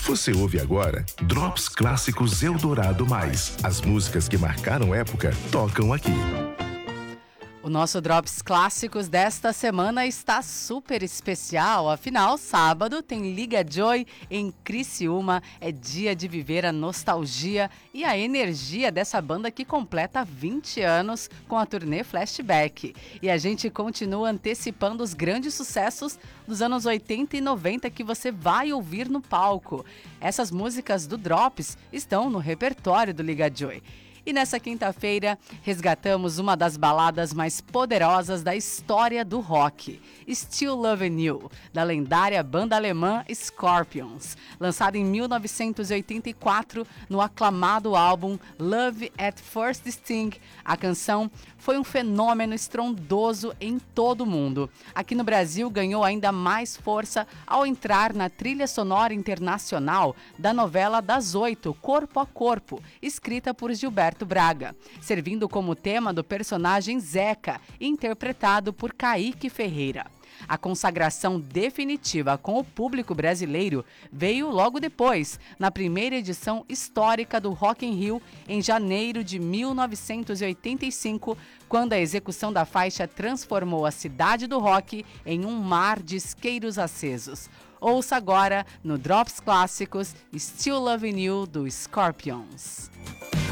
Você ouve agora Drops Clássicos Eldorado Mais. As músicas que marcaram época tocam aqui. O nosso Drops Clássicos desta semana está super especial. Afinal, sábado tem Liga Joy em Criciúma. É dia de viver a nostalgia e a energia dessa banda que completa 20 anos com a turnê Flashback. E a gente continua antecipando os grandes sucessos dos anos 80 e 90 que você vai ouvir no palco. Essas músicas do Drops estão no repertório do Liga Joy. E nessa quinta-feira, resgatamos uma das baladas mais poderosas da história do rock, Still Lovin' You, da lendária banda alemã Scorpions. Lançada em 1984 no aclamado álbum Love at First Sting, a canção foi um fenômeno estrondoso em todo o mundo. Aqui no Brasil, ganhou ainda mais força ao entrar na trilha sonora internacional da novela das 8, Corpo a Corpo, escrita por Gilberto Braga, servindo como tema do personagem Zeca, interpretado por Kaique Ferreira. A consagração definitiva com o público brasileiro veio logo depois, na primeira edição histórica do Rock in Rio, em janeiro de 1985, quando a execução da faixa transformou a cidade do rock em um mar de isqueiros acesos. Ouça agora, no Drops Clássicos, Still Lovin' You, do Scorpions.